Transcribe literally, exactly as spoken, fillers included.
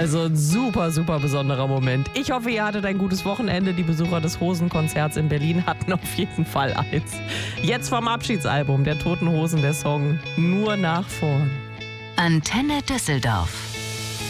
Also ein super, super besonderer Moment. Ich hoffe, ihr hattet ein gutes Wochenende. Die Besucher des Hosenkonzerts in Berlin hatten auf jeden Fall eins. Jetzt vom Abschiedsalbum der Toten Hosen der Song Nur nach vorn. Antenne Düsseldorf.